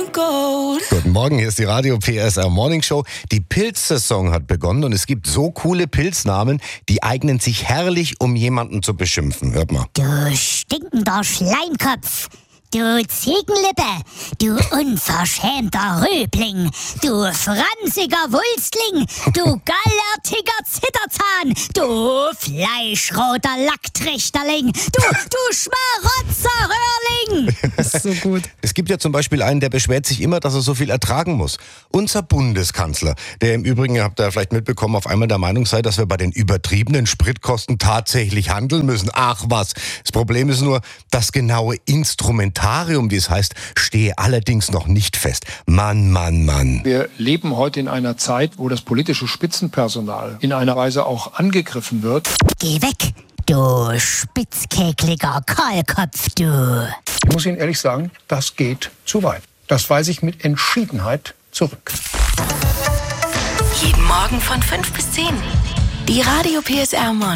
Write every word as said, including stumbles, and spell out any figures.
Guten Morgen, hier ist die Radio P S R Morning Show. Die Pilzsaison hat begonnen und es gibt so coole Pilznamen, die eignen sich herrlich, um jemanden zu beschimpfen. Hört mal. Du stinkender Schleinkopf, du Ziegenlippe, du unverschämter Rübling, du fransiger Wulstling, du gallertiger Zitterzahn, du fleischroter Lacktrichterling, du, du Schmarotzerröhrling. Das ist so gut. Es gibt ja zum Beispiel einen, der beschwert sich immer, dass er so viel ertragen muss. Unser Bundeskanzler, der im Übrigen, ihr habt ihr vielleicht mitbekommen, auf einmal der Meinung sei, dass wir bei den übertriebenen Spritkosten tatsächlich handeln müssen. Ach was. Das Problem ist nur, das genaue Instrumentarium, wie es heißt, stehe allerdings noch nicht fest. Mann, Mann, Mann. Wir leben heute in einer Zeit, wo das politische Spitzenpersonal in einer Weise auch angegriffen wird. Geh weg, du spitzkekliger Kahlkopf, du. Ich muss Ihnen ehrlich sagen, das geht zu weit. Das weise ich mit Entschiedenheit zurück. Jeden Morgen von fünf bis zehn. Die Radio P S R Morning.